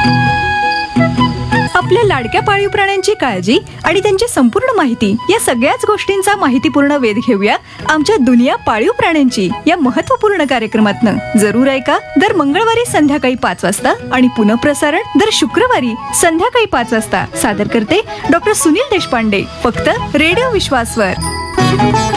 आपल्या लाडक्या पाळीव प्राण्यांची काळजी आणि त्यांची संपूर्ण माहिती या सगळ्याच गोष्टींचा माहितीपूर्ण वेध घेऊया आमच्या दुनिया पाळीव प्राण्यांची या महत्त्वपूर्ण कार्यक्रमातनं. जरूर ऐका दर मंगळवारी संध्याकाळी 5 वाजता आणि पुनःप्रसारण दर शुक्रवारी संध्याकाळी 5 वाजता. सादर करते डॉक्टर सुनील देशपांडे, फक्त रेडिओ विश्वासवर.